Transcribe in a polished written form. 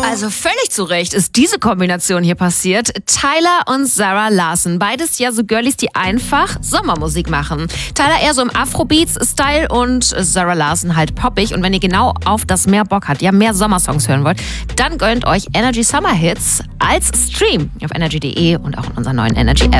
Also völlig zu Recht ist diese Kombination hier passiert. Tyler und Zara Larsson. Beides ja so Girlies, die einfach Sommermusik machen. Tyler eher so im Afrobeats-Style und Zara Larsson halt poppig. Und wenn ihr genau auf das mehr Bock habt, ja mehr Sommersongs hören wollt, dann gönnt euch Energy Summer Hits als Stream auf energy.de und auch in unserer neuen Energy App.